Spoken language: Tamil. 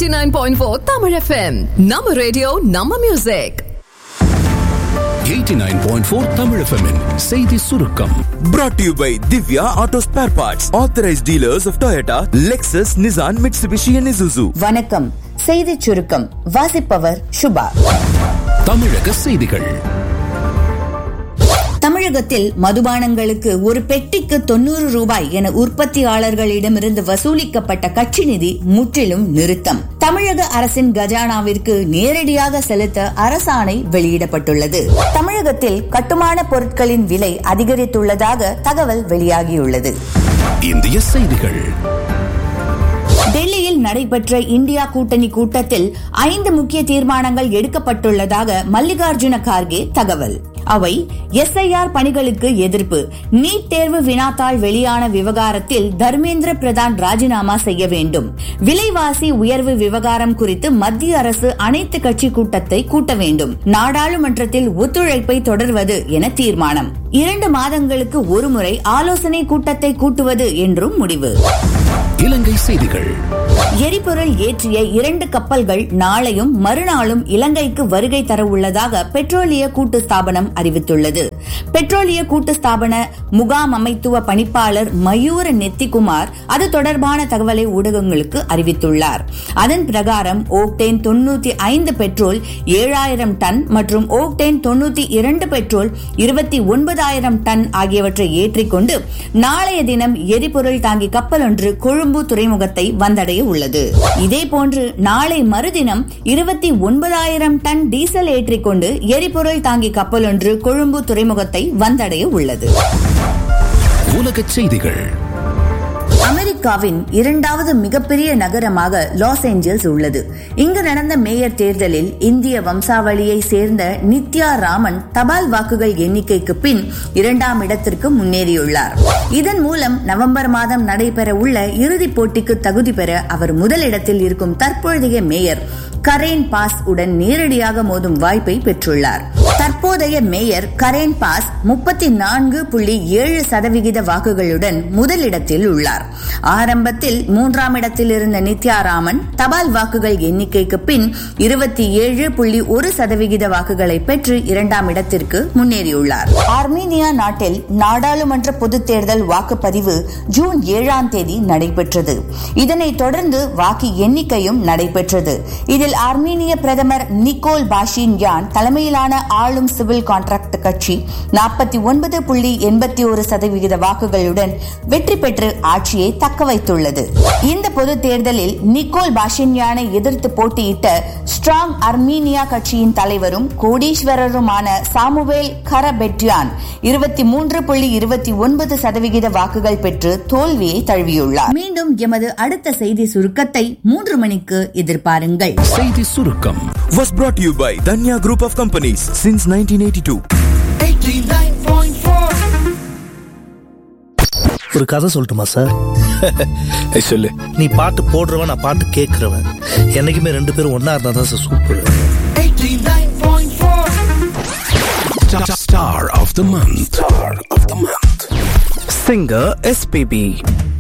89.4 Tamil FM. Nama radio, Nama music. 89.4 Tamil FM -in செய்தி சுருக்கம். Brought to you by Divya Auto Spare Parts, authorized dealers of Toyota, Lexus, Nissan, Mitsubishi and Isuzu. வணக்கம். செய்தி சுருக்கம் வாசிப்பவர் சுபா. தமிழக செய்திகள். தமிழகத்தில் மதுபானங்களுக்கு ஒரு பெட்டிக்கு 90 ரூபாய் என உற்பத்தியாளர்களிடமிருந்து வசூலிக்கப்பட்ட கட்சி நிதி முற்றிலும் நிறுத்தம். தமிழக அரசின் கஜானாவிற்கு நேரடியாக செலுத்த அரசாணை வெளியிடப்பட்டுள்ளது. தமிழகத்தில் கட்டுமான பொருட்களின் விலை அதிகரித்துள்ளதாக தகவல் வெளியாகியுள்ளது. இந்திய செய்திகள். டெல்லியில் நடைபெற்ற இந்தியா கூட்டணி கூட்டத்தில் 5 முக்கிய தீர்மானங்கள் எடுக்கப்பட்டுள்ளதாக மல்லிகார்ஜுன கார்கே தகவல். அவை SIR பணிகளுக்கு எதிர்ப்பு, நீட் தேர்வு வினாத்தாள் வெளியான விவகாரத்தில் தர்மேந்திர பிரதான் ராஜினாமா செய்ய வேண்டும், விலைவாசி உயர்வு விவகாரம் குறித்து மத்திய அரசு அனைத்து கட்சி கூட்டத்தை கூட்ட வேண்டும், நாடாளுமன்றத்தில் ஒத்துழைப்பை தொடர்வது என தீர்மானம், 2 மாதங்களுக்கு ஒருமுறை ஆலோசனை கூட்டத்தை கூட்டுவது என்றும் முடிவு. இலங்கை செய்திகள். எரிபொருள் ஏற்றிய 2 கப்பல்கள் நாளையும் மறுநாளும் இலங்கைக்கு வருகை தர உள்ளதாக பெட்ரோலிய கூட்டு ஸ்தாபனம் அறிவித்துள்ளது. பெட்ரோலிய கூட்டு ஸ்தாபன முகாம் அமைத்துவ பணிப்பாளர் மயூர நெத்திகுமார் அது தொடர்பான தகவலை ஊடகங்களுக்கு அறிவித்துள்ளார். அதன் பிரகாரம் ஓக்டேன் 95 பெட்ரோல் 7000 டன் மற்றும் ஓக்டேன் 92 பெட்ரோல் 29000 டன் ஆகியவற்றை ஏற்றிக்கொண்டு நாளைய தினம் எரிபொருள் தாங்கி கப்பல் ஒன்று கொழும்பு துறைமுகத்தை வந்தடைய உள்ளது. இதேபோன்று நாளை மறுதினம் 29000 டன் டீசல் ஏற்றிக்கொண்டு எரிபொருள் தாங்கி கப்பல் ஒன்று கொழும்பு துறைமுகத்தை வந்தடைய உள்ளது. உலகச் செய்திகள். அமெரிக்காவின் 2வது மிகப்பெரிய நகரமாக லாஸ் ஏஞ்சல்ஸ் உள்ளது. இங்கு நடந்த மேயர் தேர்தலில் இந்திய வம்சாவளியை சேர்ந்த நித்யா ராமன் தபால் வாக்குகள் எண்ணிக்கைக்கு பின் 2ஆம் இடத்திற்கு முன்னேறியுள்ளார். இதன் மூலம் நவம்பர் மாதம் நடைபெற உள்ள இறுதிப் போட்டிக்கு தகுதி பெற அவர் முதலிடத்தில் இருக்கும் தற்போதைய மேயர் கரேன் பாஸ் உடன் நேரடியாக மோதும் வாய்ப்பை பெற்றுள்ளார். தற்போதைய மேயர் கரேன் பாஸ் 34.7% வாக்குகளுடன் முதலிடத்தில் உள்ளார். ஆரம்பத்தில் 3ஆம் இடத்தில் இருந்த நித்யாராமன் தபால் வாக்குகள் எண்ணிக்கைக்கு பின் 27.1% வாக்குகளை பெற்று 2ஆம் இடத்திற்கு முன்னேறியுள்ளார். ஆர்மீனியா நாட்டில் நாடாளுமன்ற பொதுத் தேர்தல் வாக்குப்பதிவு ஜூன் 7ஆம் தேதி நடைபெற்றது. இதனைத் தொடர்ந்து வாக்கு எண்ணிக்கையும் நடைபெற்றது. இதில் ஆர்மீனிய பிரதமர் நிக்கோல் பாஷின்யான் தலைமையிலான ஆளும் சிவில் கான்ட்ராக்ட் கட்சி 49.81% வாக்குகளுடன் வெற்றி பெற்று ஆட்சியை தக்க வைத்துள்ளது. இந்த பொது தேர்தலில் நிக்கோல் பாஷின்யானை எதிர்த்து போட்டியிட்ட ஸ்ட்ராங் ஆர்மீனியா கட்சியின் தலைவரும் கோடீஸ்வரருமான சாமுவேல் கரபெட்யான் 23.29% வாக்குகள் பெற்று தோல்வியை தழுவியுள்ளார். மீண்டும் எமது அடுத்த செய்தி சுருக்கத்தை 3 மணிக்கு எதிர்பாருங்கள். செய்தி சுருக்கம் Was brought to you by Danya Group of Companies since 1982. 89.4. ஒரு கதை சொல்லட்டுமா சார்? சொல்லு. நீ பாட்டு போடுறவன், நான் பாட்டு கேட்கிறவன், என்னைக்குமே 2 பேரும் ஒன்னா இருந்தா தான் sir super. 89.4. Star of the month. Singer SPB.